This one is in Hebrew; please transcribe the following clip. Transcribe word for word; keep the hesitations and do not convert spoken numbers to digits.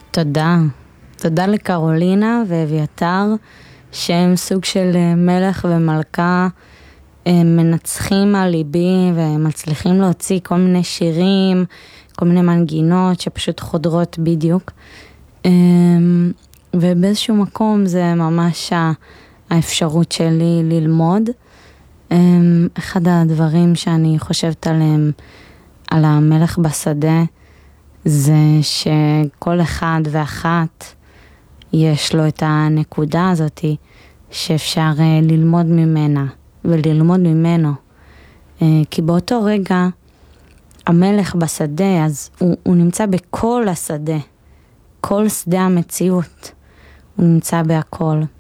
תודה. תודה לקרולינה ואביתר, שהם סוג של מלך ומלכה, הם מנצחים על ליבי ומצליחים להוציא כל מיני שירים, כל מיני מנגינות שפשוט חודרות בדיוק. ובאיזשהו מקום זה ממש האפשרות שלי ללמוד. אחד הדברים שאני חושבת עליהם, על המלך בשדה, זה שכל אחד ואחת יש לו את הנקודה הזאת שאפשר ללמוד ממנה וללמוד ממנו. כי באותו רגע המלך בשדה, אז הוא, הוא נמצא בכל השדה, כל שדה המציאות, הוא נמצא בהכל.